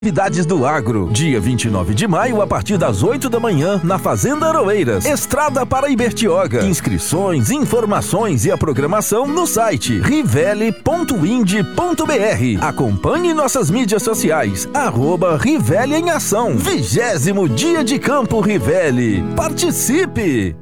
Atividades do Agro, dia 29 de maio, a partir das 8 da manhã, na Fazenda Aroeiras, Estrada para Ibertioga. Inscrições, informações e a programação no site rivele.ind.br. Acompanhe nossas mídias sociais, @Rivele em Ação. 20º Dia de Campo Rivele. Participe!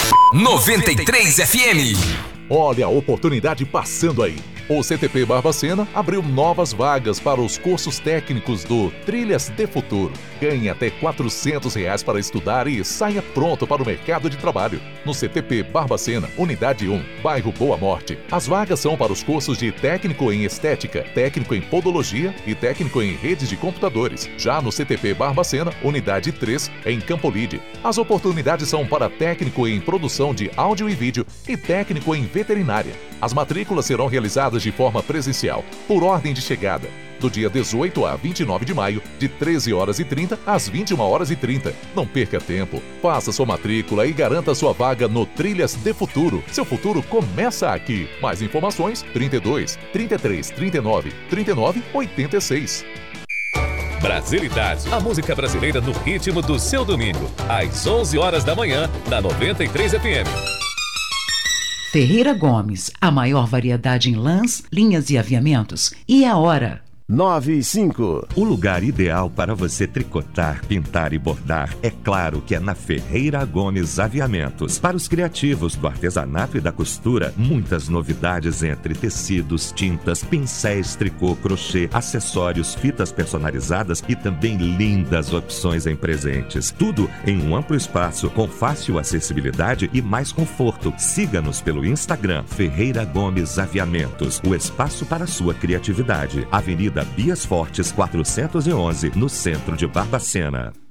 93 FM. Olha a oportunidade passando aí. O CTP Barbacena abriu novas vagas para os cursos técnicos do Trilhas de Futuro. Ganhe até R$400 para estudar e saia pronto para o mercado de trabalho. No CTP Barbacena, Unidade 1, bairro Boa Morte. As vagas são para os cursos de técnico em estética, técnico em podologia e técnico em redes de computadores. Já no CTP Barbacena, Unidade 3, em Campolide. As oportunidades são para técnico em produção de áudio e vídeo e técnico em veterinária. As matrículas serão realizadas de forma presencial, por ordem de chegada, do dia 18 a 29 de maio, de 13h30 às 21h30. Não perca tempo, faça sua matrícula e garanta sua vaga no Trilhas de Futuro. Seu futuro começa aqui. Mais informações, 32 33 39 39 86. Brasilidade, a música brasileira no ritmo do seu domingo, às 11h da manhã, na 93 FM. Ferreira Gomes, a maior variedade em lãs, linhas e aviamentos. E a hora? 9:05. O lugar ideal para você tricotar, pintar e bordar, é claro que é na Ferreira Gomes Aviamentos. Para os criativos do artesanato e da costura, muitas novidades entre tecidos, tintas, pincéis, tricô, crochê, acessórios, fitas personalizadas e também lindas opções em presentes. Tudo em um amplo espaço, com fácil acessibilidade e mais conforto. Siga-nos pelo Instagram, Ferreira Gomes Aviamentos, o espaço para a sua criatividade. Avenida Bias Fortes 411, no centro de Barbacena.